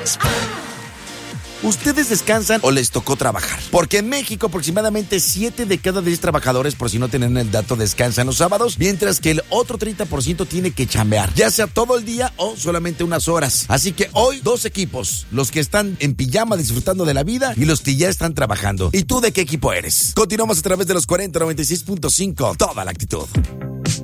¿Ustedes descansan o les tocó trabajar? Porque en México aproximadamente 7 de cada 10 trabajadores, por si no tienen el dato, descansan los sábados, mientras que el otro 30% tiene que chambear, ya sea todo el día o solamente unas horas. Así que hoy, dos equipos, los que están en pijama disfrutando de la vida y los que ya están trabajando. ¿Y tú de qué equipo eres? Continuamos a través de los 4096.5, toda la actitud.